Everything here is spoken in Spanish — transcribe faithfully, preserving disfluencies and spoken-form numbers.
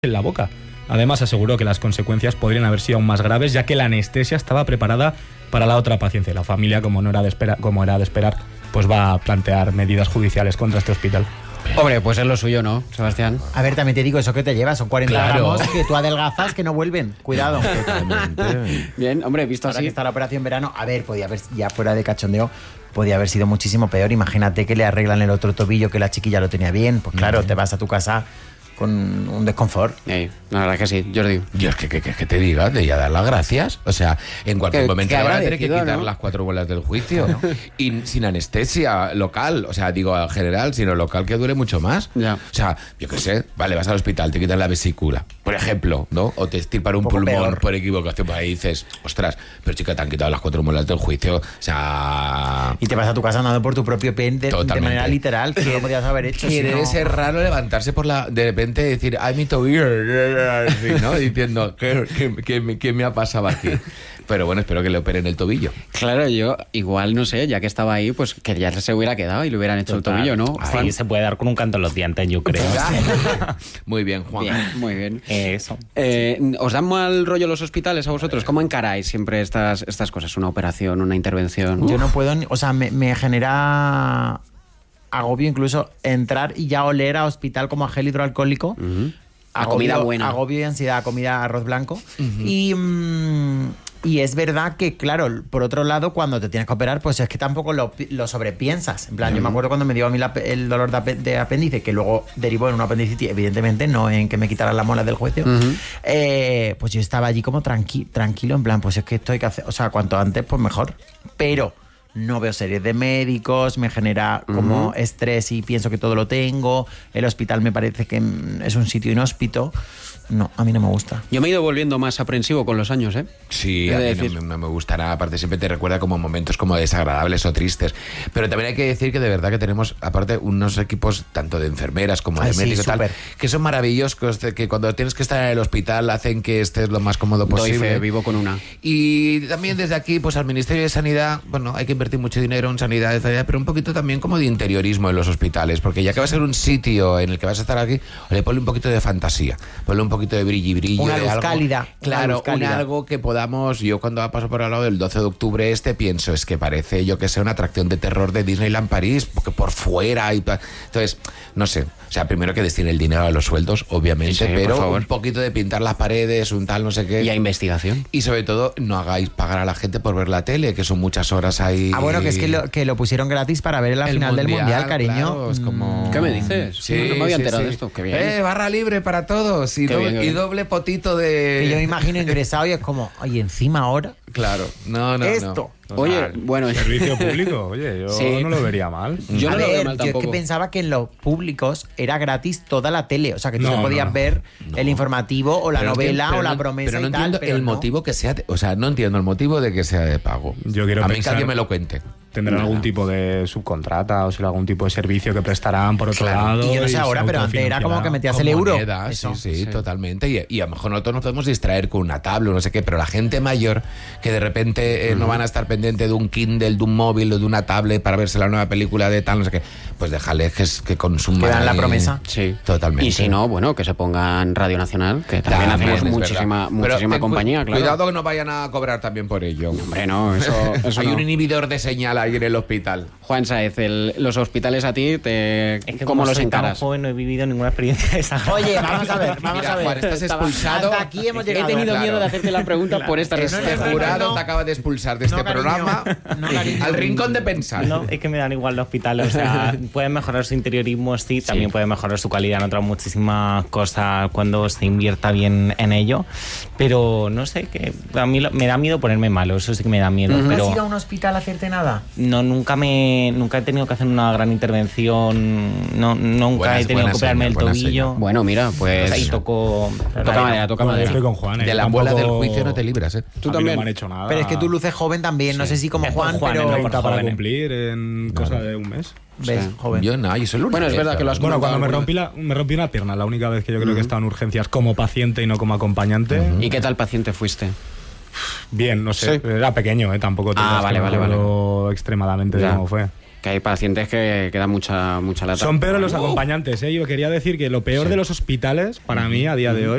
en la boca. Además, aseguró que las consecuencias podrían haber sido aún más graves, ya que la anestesia estaba preparada para la otra paciente. La familia, como no era de esperar, como era de esperar, pues va a plantear medidas judiciales contra este hospital. Hombre, pues es lo suyo, ¿no, Sebastián? A ver, también te digo, eso que te lleva, son cuarenta Claro. gramos que tú adelgazas que no vuelven. Cuidado. Totalmente. Bien, hombre, visto Ahora así. que está la operación verano, a ver, podía haber, ya fuera de cachondeo, podía haber sido muchísimo peor. Imagínate que le arreglan el otro tobillo, que la chiquilla lo tenía bien. Pues claro, te vas a tu casa con un desconfort. Ey, la verdad es que sí, Jordi. Yo es que, que, que, que te diga, de ya dar las gracias. O sea, en cualquier Que- momento que le van a tener que agradecido, quitar ¿no? las cuatro bolas del juicio. Y sin anestesia local, o sea, digo general, sino local que dure mucho más. Ya. O sea, yo qué sé, vale, vas al hospital, te quitan la vesícula, por ejemplo, ¿no? O te estirpan un, Un poco pulmón peor. por equivocación, pues ahí dices, ostras, pero chica, te han quitado las cuatro bolas del juicio. O sea... Y te vas a tu casa andando por tu propio pie de, de Totalmente. manera literal, que no lo podías haber hecho. Que si debe no- ser raro levantarse por la de repente y decir, ay, mi tobillo, así, ¿no? Diciendo, ¿qué, qué, qué me- qué me ha pasado aquí? Pero bueno, espero que le operen el tobillo. Claro, yo igual, no sé, ya que estaba ahí, pues que ya se hubiera quedado y le hubieran hecho Total. el tobillo, ¿no? Sí, Juan? se puede dar con un canto en los dientes, yo creo. Muy bien, Juan. Bien, muy bien. Eso. Eh, ¿Os dan mal rollo los hospitales a vosotros? ¿Cómo encaráis siempre estas, estas cosas? Una operación, una intervención. Yo no puedo, ni- o sea, me, me genera agobio incluso entrar y ya oler a hospital como a gel hidroalcohólico. Ujú. A Agobio- comida buena. Agobio y ansiedad, comida arroz blanco. Y, mm, y es verdad que, claro, por otro lado, cuando te tienes que operar, pues es que tampoco lo, pi- lo sobrepiensas. En plan, yo me acuerdo cuando me dio a mí la pe- el dolor de, ape- de apéndice, que luego derivó en una apendicitis, evidentemente, no en que me quitaran la muela del juicio. Ujú. Eh, pues yo estaba allí como tranqui- tranquilo, en plan, pues es que esto hay que hacer, o sea, cuanto antes, pues mejor. Pero no veo series de médicos, me genera como Ujú. estrés y pienso que todo lo tengo. El hospital me parece que mm, es un sitio inhóspito. No, a mí no me gusta. Yo me he ido volviendo más aprensivo con los años, ¿eh? Sí, He a de mí no, decir. me- no me gusta nada. Aparte, siempre te recuerda como momentos como desagradables o tristes. Pero también hay que decir que de verdad que tenemos, aparte, unos equipos tanto de enfermeras como Ay, de sí, médicos y tal, súper. que son maravillosos, que, que cuando tienes que estar en el hospital hacen que estés lo más cómodo Doy posible. fe, vivo con una. Y también desde aquí, pues al Ministerio de Sanidad, bueno, hay que invertir mucho dinero en sanidad, sanidad, pero un poquito también como de interiorismo en los hospitales, porque ya que va a ser un sitio en el que vas a estar aquí, le ponle un poquito de fantasía, ponle un poquito de brilli brillo. Una de luz algo, cálida, una Claro, luz cálida. un algo que podamos, yo cuando paso por al lado del doce de octubre este, pienso, es que parece, yo que sé, una atracción de terror de Disneyland París, porque por fuera y... pa- Entonces, no sé, o sea, primero que destine el dinero a los sueldos, obviamente, Sí, sí, pero por favor. un poquito de pintar las paredes, un tal, no sé qué. Y a investigación. Y sobre todo, no hagáis pagar a la gente por ver la tele, que son muchas horas ahí. Ah, bueno, que es que lo, que lo pusieron gratis para ver la El final del Mundial, cariño. claro, es como... ¿Qué me dices? Sí, No me había sí, enterado sí. de esto. Qué bien. Eh, barra libre para todos. Y, Qué doble, bien, qué y bien. doble potito de... Que yo me imagino ingresado y es como, oye, encima ahora, Claro, no, no, esto. no. Oye, Total. bueno, Servicio público, oye, yo Sí. no lo vería mal. yo a no lo ver, veo mal yo es que tampoco. pensaba que en los públicos era gratis toda la tele. O sea, que tú No, no podías no, no. ver el informativo o la Pero no novela entiendo- o la pero no- promesa pero no y tal. entiendo pero el no. motivo que sea... de- o sea, no entiendo el motivo de que sea de pago. Yo quiero A mí que pensar- alguien me lo cuente. Tendrán Nada. algún tipo de subcontrata o será algún tipo de servicio que prestarán por otro Claro. lado. Y yo no sé se ahora, pero antes era como autofinanciará. que metías Con el euro. moneda, Eso. sí, sí, Sí. totalmente. Y, y a lo mejor nosotros nos podemos distraer con una tabla o no sé qué, pero la gente mayor que de repente eh, no van a estar pendiente de un Kindle, de un móvil o de una tablet para verse la nueva película de tal, no sé qué, pues déjales que, que consuman. Que dan la ahí. promesa. Sí. Totalmente. Y si no, bueno, que se pongan Radio Nacional, que también, También, hacemos es muchísima, verdad. Pero muchísima ten cu- compañía, claro. Cuidado que no vayan a cobrar también por ello. Hombre, no, eso, eso Hay no. un inhibidor de señal ahí en el hospital. Juan Saez, el- los hospitales a ti, te, Es que ¿cómo como los soy tan encaras? joven, no he vivido ninguna experiencia de esa. Oye, vamos a ver, vamos Mira, a ver. Juan, estás Estaba- expulsado. Hasta aquí hemos He llegado. tenido Claro. miedo de hacerte la pregunta por esta Claro. Este no, no, jurado no. te acaba de expulsar de este No, cariño. programa No, cariño. al rincón de pensar. No, es que me dan igual los hospitales. O sea, pueden mejorar su interiorismo, sí, también puede mejorar su calidad en otras muchísimas cosas cuando se invierta bien en ello. Pero no sé, que a mí lo- me da miedo ponerme malo, eso sí que me da miedo. ¿No Pero has ido a un hospital a hacerte nada? no, nunca me nunca he tenido que hacer una gran intervención, no, nunca Buena- he tenido buena que operarme señal, el buena tobillo. señal. Bueno, mira, O pues... sea, y tocó... Toca madera, toca Bueno, yo madera. estoy con Juan. ¿eh? De la Tampoco- bola del juicio no te libras, ¿eh? Tú a mí también. no me han hecho nada. Pero es que tú luces joven también, no sé si como Es por Juan, Juan, pero... no por treinta para joven, ¿eh? cumplir en cosa de un mes. ¿Ves? Sí. Joven. Yo no, yo soy el único. Bueno, es verdad que lo has Bueno, cuando me comentado rompí, la, me rompí una pierna, la única vez que yo creo que he estado en urgencias como paciente y no como acompañante. ¿Y qué tal paciente fuiste? Bien, no sé, Sí. era pequeño, ¿eh? Tampoco te Ah, creas que vale, me vale, acuerdo extremadamente de Ya. cómo fue. que hay pacientes que, que dan mucha, mucha lata. Son peores los acompañantes, ¿eh? Yo quería decir que lo peor Sí. de los hospitales, para mí, a día de hoy,